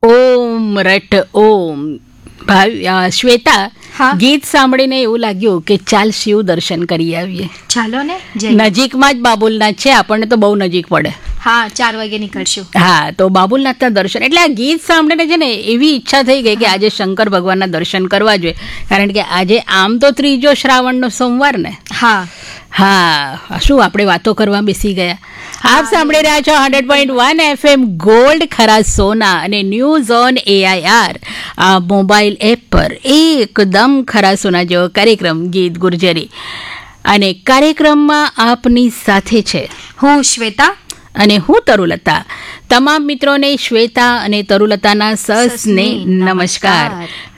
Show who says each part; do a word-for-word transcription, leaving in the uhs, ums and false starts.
Speaker 1: ઓમ રટ ઓમ. ભાવ- શ્વેતા,
Speaker 2: હા.
Speaker 1: ગીત સાંભળીને એવું લાગ્યું કે ચાલ શિવ દર્શન કરી આવીએ.
Speaker 2: ચાલો ને જય.
Speaker 1: નજીકમાં જ બાબુલનાથ છે, આપણને તો બહુ નજીક પડે.
Speaker 2: હા, ચાર વાગે નીકળશું.
Speaker 1: હા, તો બાબુલનાથના દર્શન એટલે આ ગીત સાંભળીને છે ને એવી ઈચ્છા થઈ ગઈ કે આજે શંકર ભગવાનના દર્શન કરવા જોઈએ, કારણ કે આજે આમ તો ત્રીજો શ્રાવણનો સોમવાર ને.
Speaker 2: હા
Speaker 1: હા, શું આપણે વાતો કરવા બેસી ગયા. આપ સાંભળી રહ્યા છો hundred point one FM gold ખરા સોના અને ન્યૂઝ ઓન એઆઈઆર આ મોબાઈલ એપ પર એકદમ ખરા સોના જેવો કાર્યક્રમ ગીત ગુર્જરી, અને કાર્યક્રમમાં આપની સાથે છે
Speaker 2: હું શ્વેતા
Speaker 1: અને હું તરુલતા. તમામ મિત્રોને શ્વેતા અને તરુલતાના સસને નમસ્કાર.